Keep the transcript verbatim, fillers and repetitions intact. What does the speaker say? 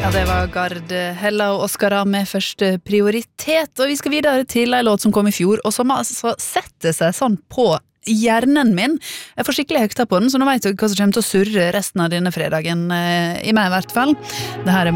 Ja, det var Gard Hella og Oskara med første prioritet, og vi skal videre til en låt som kom i fjor, og som altså setter seg sånn på hjernen min. Jeg får skikkelig hekta på den, så nå vet jeg hva som kommer til å surre resten av denne fredagen, i meg i hvert fall. Det her er